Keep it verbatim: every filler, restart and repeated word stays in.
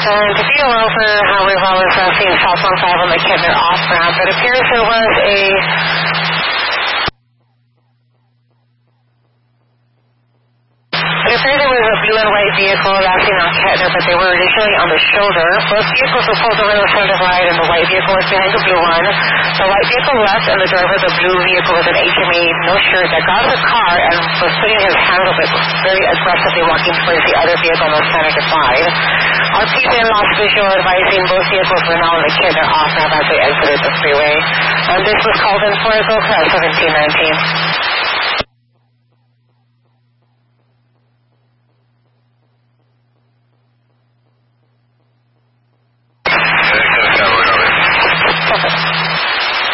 And to be over how we've always uh, seen South one five on the Kidner off ramp, it appears there was a... It appears there was a blue and white vehicle last seen on Kettner, but they were initially on the shoulder. Both vehicles were pulled over the front of right, and the white vehicle was behind the blue one. The white vehicle left, and the driver of the blue vehicle was an H M A, no shirt, that got out of the car and was putting his hands up it, very aggressively walking towards the other vehicle on the center divide. Our P then lost visual, advising both vehicles were now on the Kidner off ramp as they exited the freeway. And this was called in for Go seventeen nineteen.